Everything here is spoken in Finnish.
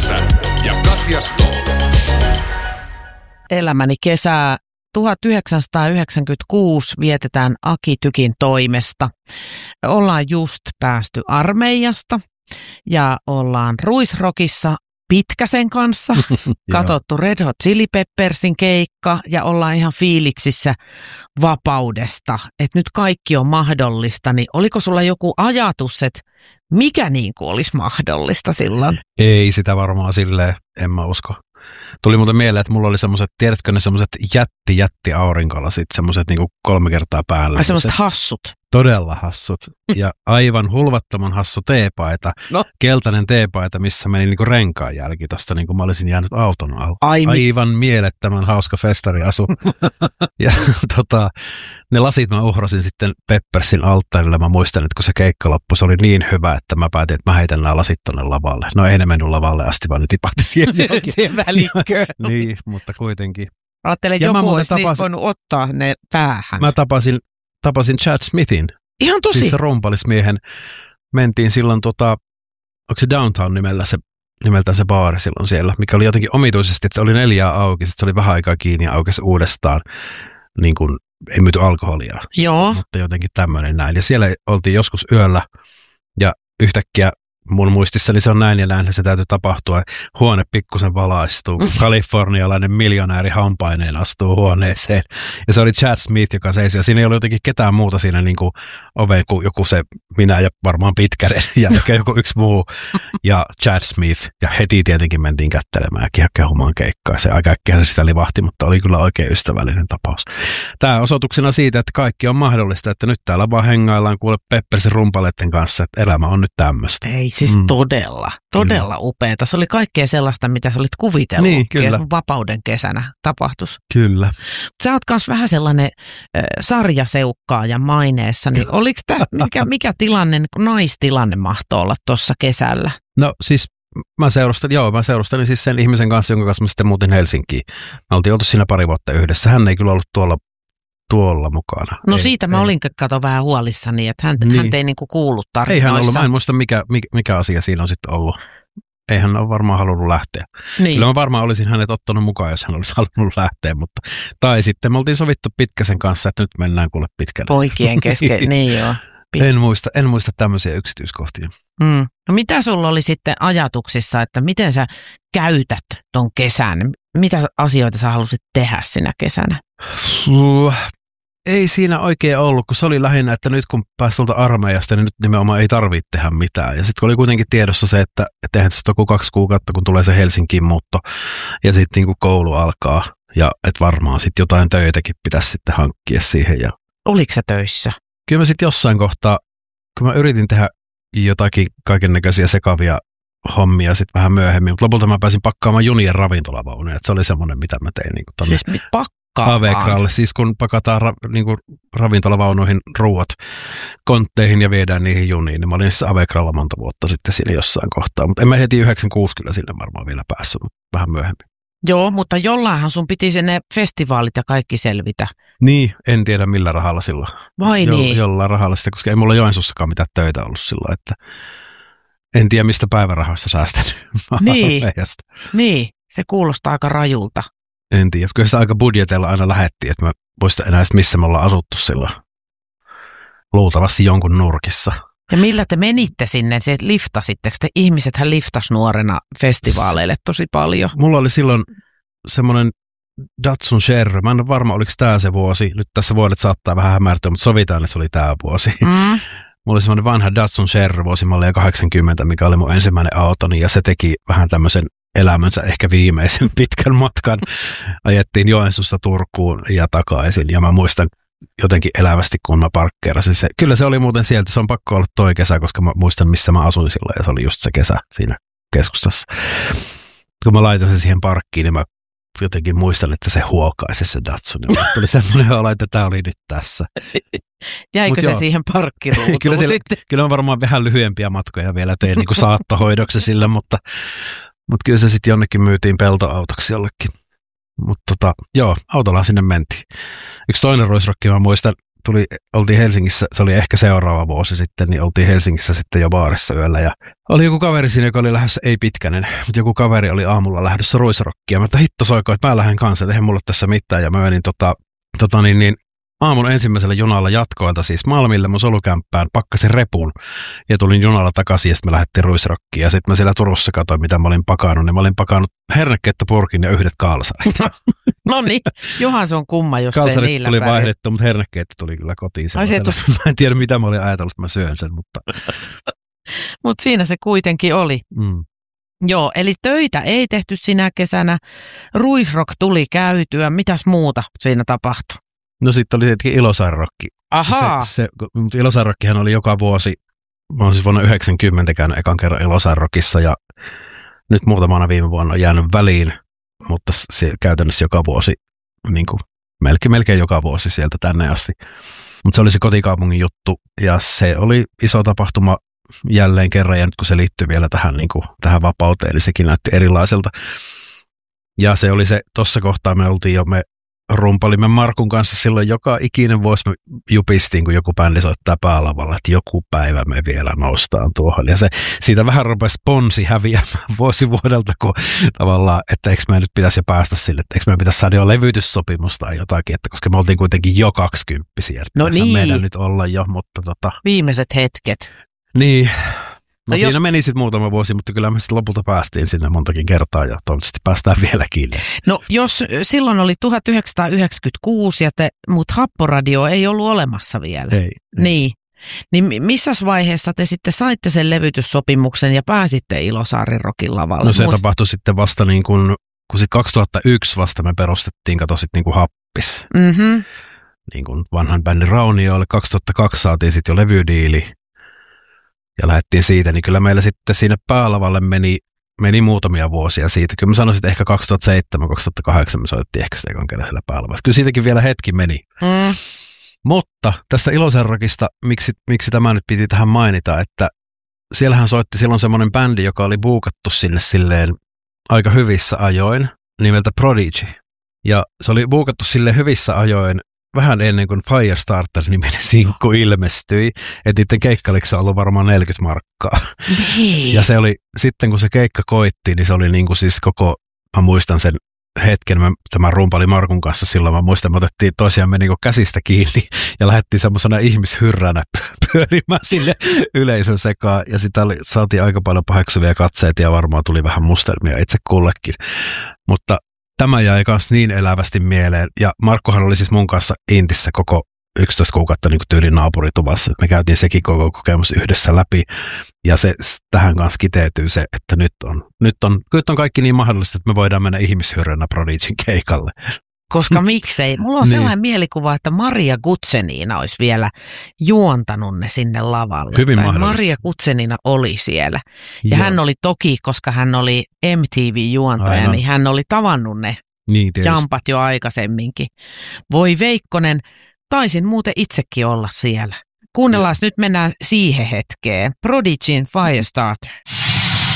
Järvessä ja Katja Stoll. Elämäni kesää 1996 vietetään Aki Tykin toimesta. Ollaan just päästy armeijasta ja ollaan Ruisrockissa Pitkäsen kanssa, katsottu Red Hot Chili Peppersin keikka ja ollaan ihan fiiliksissä vapaudesta, että nyt kaikki on mahdollista. Niin oliko sulla joku ajatus, että mikä niin kuin olisi mahdollista silloin? Ei sitä varmaan silleen, en mä usko. Tuli muuten mieleen, että mulla oli semmoiset, tiedätkö ne semmoiset jätti aurinkolasit, semmoiset niinku 3 kertaa päällä. Ai semmoiset hassut. Todella hassut. Ja aivan hulvattoman hassu teepaita. No. Keltainen teepaita, missä meni niinku renkaan jälki tosta, niin kuin mä olisin jäänyt auton alla. Aivan mielettömän hauska festariasu. Ja ne lasit mä uhrasin sitten Peppersin alttarille. Mä muistan, että kun se keikka loppui, se oli niin hyvä, että mä päätin, että mä heitän nämä lasit tonne lavalle. No ei ne mennyt lavalle asti, vaan ne tipahti siihen. Siihen välikköön. Niin, mutta kuitenkin. Ajattelen, että joku olisi niistä voinut ottaa ne päähän. Mä tapasin Chad Smithin. Ihan tosi. Siis se rumpalismiehen. Mentiin silloin, onko se Downtown nimeltään se baari silloin siellä, mikä oli jotenkin omituisesti, että se oli 4 auki, sitten se oli vähän aikaa kiinni ja aukesi uudestaan. Niin kuin ei myyty alkoholia. Joo. Mutta jotenkin tämmöinen näin. Ja siellä oltiin joskus yöllä ja yhtäkkiä mun muistissani se on näin ja näin, se täytyy tapahtua. Huone pikkusen valaistuu, kalifornialainen miljonääri hampaineen astuu huoneeseen. Ja se oli Chad Smith, joka seisoi. Ja siinä ei ollut jotenkin ketään muuta siinä niin kuin oveen kuin joku se minä ja varmaan Pitkänen ja joku yksi muu. Ja Chad Smith. Ja heti tietenkin mentiin kättelemään ja kehumaan keikkaa. Se aika äkkiä se sitä livahti, mutta oli kyllä oikein ystävällinen tapaus. Tämä osoituksena siitä, että kaikki on mahdollista, että nyt täällä vaan hengaillaan kuule Peppersin rumpaleiden kanssa, että elämä on nyt tämmöistä. Ei siis todella upeata. Se oli kaikkea sellaista, mitä sä olit kuvitellut. Niin, kyllä. Vapauden kesänä tapahtus. Kyllä. Sä oot kans vähän sellainen sarjaseukkaaja maineessa, niin oliko tämä, mikä tilanne, naistilanne mahtoi olla tuossa kesällä? No siis mä seurustelin siis sen ihmisen kanssa, jonka kanssa mä sitten muutin Helsinkiin. Me oltiin oltu siinä 2 vuotta yhdessä. Hän ei kyllä ollut tuolla mukana. No siitä mä olin vähän huolissani, että hän ei niinku kuullut tarinoissa. Ei hän ollut, mä en muista mikä asia siinä on sitten ollut. Ei hän ole varmaan halunnut lähteä. Niin. Kyllä mä varmaan olisin hänet ottanut mukaan, jos hän olisi halunnut lähteä, mutta tai sitten me oltiin sovittu Pitkäsen kanssa, että nyt mennään kuule pitkälle. Poikien kesken, niin joo. En muista tämmöisiä yksityiskohtia. No mitä sulla oli sitten ajatuksissa, että miten sä käytät ton kesän? Mitä asioita sä halusit tehdä sinä kesänä? Ei siinä oikein ollut, kun se oli lähinnä, että nyt kun pääsi tuolta armeijasta, niin nyt nimenomaan ei tarvitse tehdä mitään. Ja sitten oli kuitenkin tiedossa se, että eihän se ole 2 kuukautta, kun tulee se Helsinkiin muutto ja sitten niin kuin koulu alkaa. Ja että varmaan sitten jotain töitäkin pitäisi sitten hankkia siihen. Ja oliko sä töissä? Kyllä mä sitten jossain kohtaa, kun mä yritin tehdä jotakin kaikennäköisiä sekavia hommia sitten vähän myöhemmin, mutta lopulta mä pääsin pakkaamaan junien ravintolavaunuja. Se oli semmoinen, mitä mä tein niin kuin tonne. Siis Avekralle, siis kun pakataan niinku ravintolavaunuihin ruuat kontteihin ja viedään niihin juniin, niin mä olin siis Avekralla monta vuotta sitten siinä jossain kohtaa, mutta en mä heti 96 kyllä sinne varmaan vielä päässyt, mutta vähän myöhemmin. Joo, mutta jollainhan sun piti ne festivaalit ja kaikki selvitä. Niin, en tiedä millä rahalla silloin. Vai niin? Jollain rahalla sitten, koska ei mulla Joensuussakaan mitään töitä ollut silloin, että en tiedä mistä päivärahoista säästänyt. Niin, se kuulostaa aika rajulta. En tiedä, kyllä sitä aika budjeteilla aina lähettiin, että mä muistan enää, missä me ollaan asuttu silloin. Luultavasti jonkun nurkissa. Ja millä te menitte sinne? Se liftasitteko te? Ihmisethän liftas nuorena festivaaleille tosi paljon. Mulla oli silloin semmoinen Datsun Sherry. Mä en ole varma, oliko tämä se vuosi. Nyt tässä vuodet saattaa vähän hämärtyä, mutta sovitaan, että se oli tämä vuosi. Mulla oli semmoinen vanha Datsun Sherry vuosimallia 80, mikä oli mun ensimmäinen autoni, ja se teki vähän tämmöisen elämänsä ehkä viimeisen pitkän matkan. Ajettiin Joensuusta Turkuun ja takaisin, ja mä muistan jotenkin elävästi, kun mä parkkeerasin se. Kyllä se oli muuten sieltä, se on pakko olla toi kesä, koska mä muistan, missä mä asuin silloin, ja se oli just se kesä siinä keskustassa. Kun mä laitoin sen siihen parkkiin, niin mä jotenkin muistan, että se huokaisi se Datsun. Tuli semmoinen olo, että tämä oli nyt tässä. Jäikö se siihen parkkiruutuun sitten? Kyllä on varmaan vähän lyhyempiä matkoja vielä tein niin kuin saattohoidoksi sillä, mutta kyllä se sitten jonnekin myytiin peltoautoksi jollekin. Mutta autolla sinne mentiin. Yksi toinen ruisrokki, mä muistan, oltiin Helsingissä, se oli ehkä seuraava vuosi sitten, niin oltiin Helsingissä sitten jo baarissa yöllä ja oli joku kaveri siinä, joka oli lähdössä, ei Pitkänen, mutta joku kaveri oli aamulla lähdössä ruisrokkia. Mä hitto soiko, että mä lähden kanssa, että eihän mulla tässä mitään ja mä menin aamun ensimmäisellä junalla jatkoilta siis Malmille mun solukämppään, pakkasin repun ja tulin junalla takaisin ja sitten me lähdettiin ruisrokkiin. Ja sitten mä siellä Turussa katsoin, mitä mä olin pakannut. Niin mä olin pakannut hernekettä purkin ja yhdet kalsarit. No niin, johan se on kumma, jos kalsarit se niillä tuli päivillä. vaihdettu, mutta hernekettä tuli kyllä kotiin. Mä en tiedä, mitä mä olin ajatellut, että mä syön sen, mutta... Mutta siinä se kuitenkin oli. Mm. Joo, eli töitä ei tehty sinä kesänä. Ruisrock tuli käytyä. Mitäs muuta siinä tapahtui? No sitten oli tietenkin Ilosaarrokki. Ahaa. Mutta Ilosaarrokkihan oli joka vuosi, mä oon siis vuonna 90 käynyt ekan kerran Ilosaarrokissa ja nyt muutamana viime vuonna on jäänyt väliin, mutta se käytännössä joka vuosi, niin kuin melkein joka vuosi sieltä tänne asti. Mutta se oli se kotikaupungin juttu ja se oli iso tapahtuma jälleen kerran ja nyt kun se liittyy vielä tähän, niin kuin, tähän vapauteen, niin sekin näytti erilaiselta. Ja se oli se, tossa kohtaa me rumpalimme Markun kanssa silloin joka ikinen vuosi me jupistiin, kun joku bändi soittaa päälavalla, että joku päivä me vielä noustaan tuohon. Ja siitä vähän rupesi ponsi häviämään vuosi vuodelta, kun tavallaan, että eikö me nyt pitäisi jo päästä sille, että eikö me pitäisi saada jo levytyssopimus tai jotakin, että koska me oltiin kuitenkin jo 20-vuotiaita. No niin. Meidän nyt olla jo, mutta Viimeiset hetket. Niin. No siinä meni sitten muutama vuosi, mutta kyllä me sitten lopulta päästiin sinne montakin kertaa ja toivottavasti päästään vieläkin. No jos silloin oli 1996, mutta Happoradio ei ollut olemassa vielä. Ei. Niin. Niin missäs vaiheessa te sitten saitte sen levytyssopimuksen ja pääsitte Ilosaarin Rockin lavalle? No se tapahtui sitten vasta niin kuin sitten 2001 vasta me perustettiin, niin kuin Happis. Mm-hmm. Niin kuin vanhan bändin Raunioille. 2002 saatiin sitten jo levydiili. Ja lähdettiin siitä, niin kyllä meillä sitten siinä päälavalle meni muutamia vuosia siitä. Kyllä mä sanoisin, että ehkä 2007-2008 me soitettiin ehkä sitä ekan kerran siellä päälavassa. Kyllä siitäkin vielä hetki meni. Mm. Mutta tästä Ilosaarrokista, miksi tämä nyt piti tähän mainita, että siellähän soitti silloin semmoinen bändi, joka oli buukattu sinne silleen aika hyvissä ajoin, nimeltä Prodigy. Ja se oli buukattu silleen hyvissä ajoin vähän ennen kuin Firestarter-niminen sinkku ilmestyi, että niiden keikkaliksi on ollut varmaan 40 markkaa. Niin. Ja se oli, sitten kun se keikka koitti, niin se oli niin kuin siis mä muistan sen hetken, tämän rumpali Markun kanssa silloin, mä muistan, me otettiin toisiamme niin kuin käsistä kiinni ja lähdettiin semmoisena ihmishyrränä pyörimään sille yleisön sekaan. Ja sitä saatiin aika paljon paheksuvia katseita ja varmaan tuli vähän mustelmia itse kullekin. Mutta tämä jäi myös niin elävästi mieleen. Ja Markkohan oli siis mun kanssa Intissä koko 11 kuukautta niin kuin tyylin naapurituvassa. Me käytiin sekin koko kokemus yhdessä läpi. Ja se tähän kanssa kiteytyy se, että nyt on kaikki niin mahdollista, että me voidaan mennä ihmishyrränä Prodigyn keikalle. Koska miksei? Mulla on sellainen mielikuva, että Maria Gutsenina olisi vielä juontanut ne sinne lavalle. Hyvin mahdollista. Maria Gutsenina oli siellä. Ja hän oli toki, koska hän oli MTV-juontaja, Aivan. niin hän oli tavannut ne Niin, jampat jo aikaisemminkin. Voi Veikkonen, taisin muuten itsekin olla siellä. Kuunnellaan, nyt mennään siihen hetkeen. Prodigyn Firestarter.